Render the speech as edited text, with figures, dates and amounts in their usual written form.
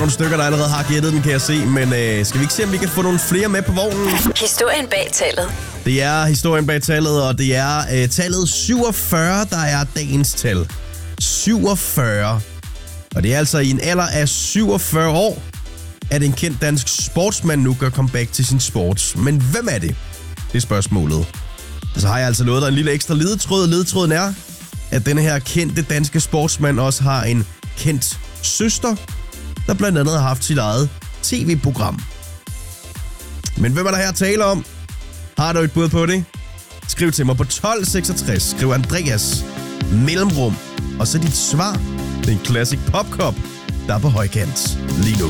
nogle stykker, der allerede har gættet den, kan jeg se. Men skal vi ikke se, om vi kan få nogle flere med på vognen? Historien bag tallet. Det er historien bag tallet, og det er tallet 47, der er dagens tal. 47. Og det er altså i en alder af 47 år, at en kendt dansk sportsmand nu gør comeback til sin sport. Men hvem er det? Det er spørgsmålet. Så har jeg altså lovet dig en lille ekstra ledetråd. Ledetråden er, at denne her kendte danske sportsmand også har en kendt søster, der blandt andet har haft sit eget tv-program. Men hvem er der her tale om? Har du et bud på det? Skriv til mig på 1266. Skriv Andreas mellemrum. Og så dit svar. Det er en classic popkop, der er på højkant lige nu.